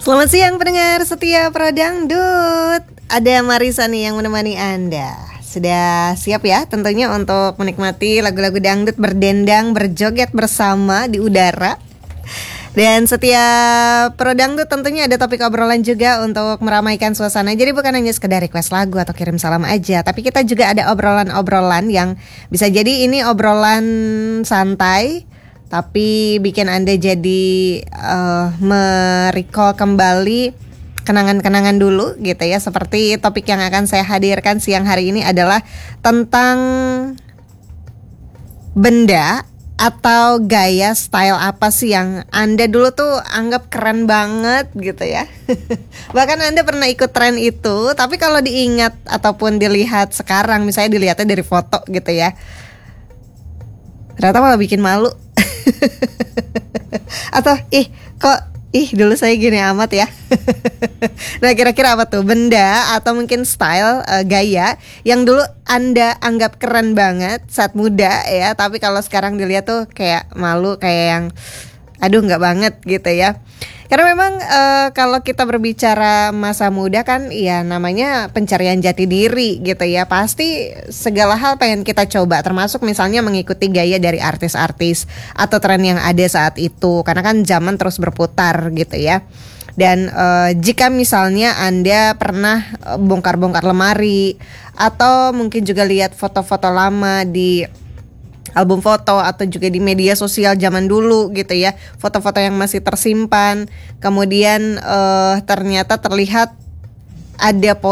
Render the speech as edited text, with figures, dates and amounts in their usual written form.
Selamat siang pendengar setia Pro Dangdut. Ada Marisa nih yang menemani Anda. Sudah siap ya tentunya untuk menikmati lagu-lagu dangdut berdendang, berjoget bersama di udara. Dan setiap Pro Dangdut tentunya ada topik obrolan juga untuk meramaikan suasana. Jadi bukan hanya sekedar request lagu atau kirim salam aja, tapi kita juga ada obrolan-obrolan yang bisa jadi ini obrolan santai, tapi bikin Anda jadi merecall kembali kenangan-kenangan dulu gitu ya. Seperti topik yang akan saya hadirkan siang hari ini adalah tentang benda atau gaya style apa sih yang Anda dulu tuh anggap keren banget gitu ya. Bahkan Anda pernah ikut tren itu, tapi kalau diingat ataupun dilihat sekarang, misalnya dilihatnya dari foto gitu ya, ternyata malah bikin malu. Atau dulu saya gini amat ya. Nah, kira-kira apa tuh benda atau mungkin style, gaya yang dulu Anda anggap keren banget saat muda ya, tapi kalau sekarang dilihat tuh kayak malu, kayak yang aduh nggak banget gitu ya. Karena memang kalau kita berbicara masa muda kan ya namanya pencarian jati diri gitu ya. Pasti segala hal pengen kita coba, termasuk misalnya mengikuti gaya dari artis-artis atau tren yang ada saat itu. Karena kan zaman terus berputar gitu ya. Dan jika misalnya Anda pernah bongkar-bongkar lemari, atau mungkin juga lihat foto-foto lama di album foto atau juga di media sosial zaman dulu gitu ya, foto-foto yang masih tersimpan, kemudian ternyata terlihat ada